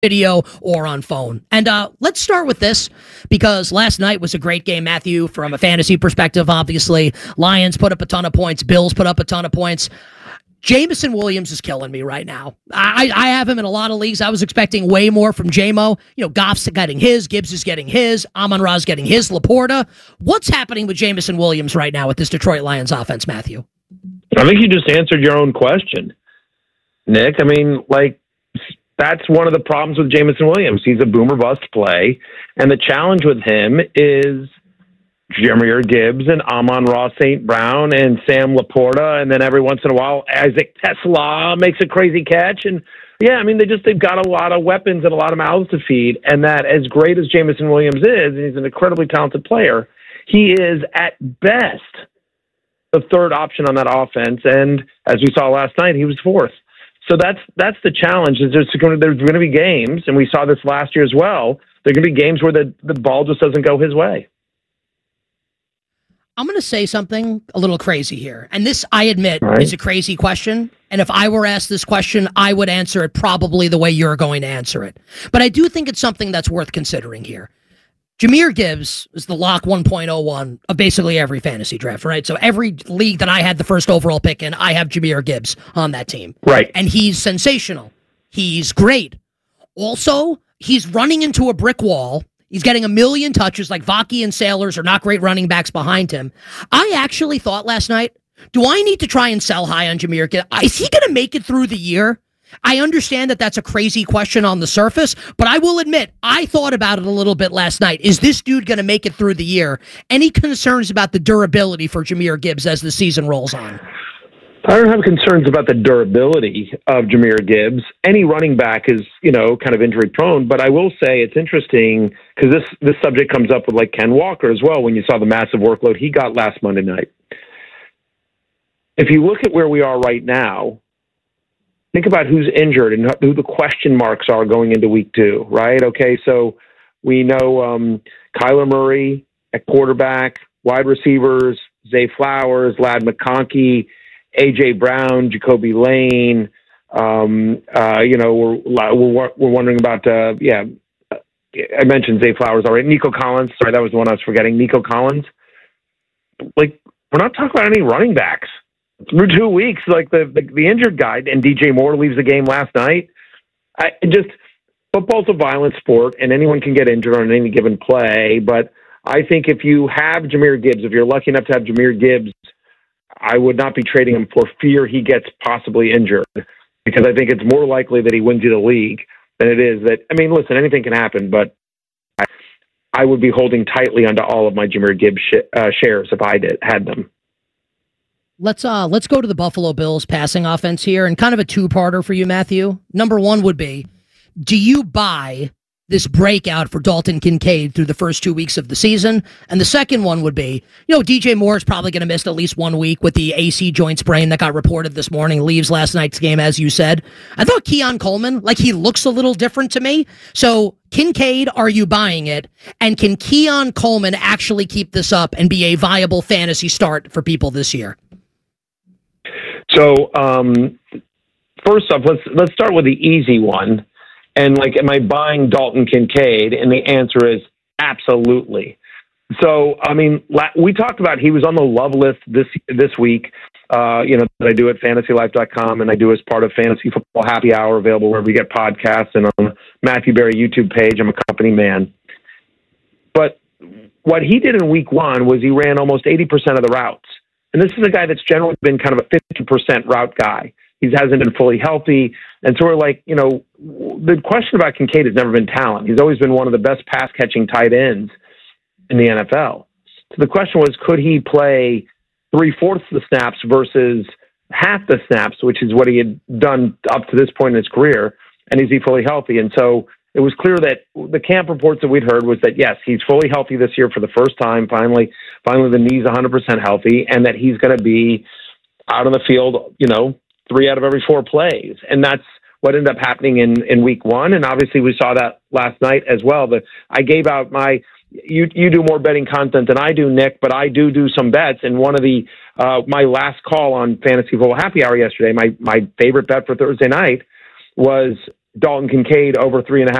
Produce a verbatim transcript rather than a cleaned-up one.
video or on phone. And uh, let's start with this, because last night was a great game, Matthew, from a fantasy perspective, obviously. Lions put up a ton of points. Bills put up a ton of points. Jameson Williams is killing me right now. I, I have him in a lot of leagues. I was expecting way more from J-Mo. You know, Goff's getting his, Gibbs is getting his, Amon-Ra's getting his, Laporta. What's happening with Jameson Williams right now with this Detroit Lions offense, Matthew? I think you just answered your own question, Nick. I mean, like, that's one of the problems with Jameson Williams. He's a boomer bust play. And the challenge with him is Jahmyr Gibbs and Amon-Ra Saint Brown and Sam Laporta. And then every once in a while, Isaac Tesla makes a crazy catch. And yeah, I mean, they just, they've got a lot of weapons and a lot of mouths to feed. And that, as great as Jameson Williams is, and he's an incredibly talented player, he is at best the third option on that offense. And as we saw last night, he was fourth. So that's that's the challenge. Is there's going to, there's going to be games, and we saw this last year as well. There are going to be games where the, the ball just doesn't go his way. I'm going to say something a little crazy here, and this, I admit, right, is a crazy question. And if I were asked this question, I would answer it probably the way you're going to answer it. But I do think it's something that's worth considering here. Jahmyr Gibbs is the lock one point oh one of basically every fantasy draft, right? So every league that I had the first overall pick in, I have Jahmyr Gibbs on that team. Right. And he's sensational. He's great. Also, he's running into a brick wall. He's getting a million touches, like Vaki and Sailors are not great running backs behind him. I actually thought last night, do I need to try and sell high on Jahmyr Gibbs? Is he going to make it through the year? I understand that that's a crazy question on the surface, but I will admit, I thought about it a little bit last night. Is this dude going to make it through the year? Any concerns about the durability for Jahmyr Gibbs as the season rolls on? I don't have concerns about the durability of Jahmyr Gibbs. Any running back is, you know, kind of injury prone, but I will say it's interesting because this, this subject comes up with like Ken Walker as well when you saw the massive workload he got last Monday night. If you look at where we are right now, think about who's injured and who the question marks are going into week two, right? Okay, so we know um, Kyler Murray at quarterback, wide receivers, Zay Flowers, Ladd McConkey, A J Brown, Jacoby Lane. Um, uh, you know, we're, we're we're wondering about, uh, yeah, I mentioned Zay Flowers already. Nico Collins, sorry, that was the one I was forgetting. Nico Collins. Like, we're not talking about any running backs through two weeks, like the, the the injured guy, and D J Moore leaves the game last night. I just, football's a violent sport, and anyone can get injured on any given play. But I think if you have Jahmyr Gibbs, if you're lucky enough to have Jahmyr Gibbs, I would not be trading him for fear he gets possibly injured, because I think it's more likely that he wins you the league than it is that, I mean, listen, anything can happen, but I, I would be holding tightly onto all of my Jahmyr Gibbs sh- uh, shares if I did had them. Let's uh let's go to the Buffalo Bills passing offense here, and kind of a two-parter for you, Matthew. Number one would be, do you buy this breakout for Dalton Kincaid through the first two weeks of the season? And the second one would be, you know, D J Moore is probably going to miss at least one week with the A C joint sprain that got reported this morning, leaves last night's game, as you said. I thought Keon Coleman, like, he looks a little different to me. So Kincaid, are you buying it? And can Keon Coleman actually keep this up and be a viable fantasy start for people this year? So, um, first off, let's let's start with the easy one. And, like, am I buying Dalton Kincaid? And the answer is absolutely. So, I mean, la- we talked about he was on the love list this this week, uh, you know, that I do at fantasy life dot com, and I do as part of Fantasy Football Happy Hour, available wherever you get podcasts, and on the Matthew Berry YouTube page. I'm a company man. But what he did in week one was he ran almost eighty percent of the routes. And this is a guy that's generally been kind of a fifty percent route guy. He hasn't been fully healthy. And so we're like, you know, the question about Kincaid has never been talent. He's always been one of the best pass-catching tight ends in the N F L. So the question was, could he play three-fourths of the snaps versus half the snaps, which is what he had done up to this point in his career, and is he fully healthy? And so it was clear that the camp reports that we'd heard was that, yes, he's fully healthy this year for the first time. Finally, finally the knee's one hundred percent healthy, and that he's going to be out on the field, you know, three out of every four plays. And that's what ended up happening in, in week one. And obviously we saw that last night as well. The, I gave out my, you, you do more betting content than I do, Nick, but I do do some bets. And one of the, uh, my last call on Fantasy Football Happy Hour yesterday, my, my favorite bet for Thursday night was Dalton Kincaid over three and a half.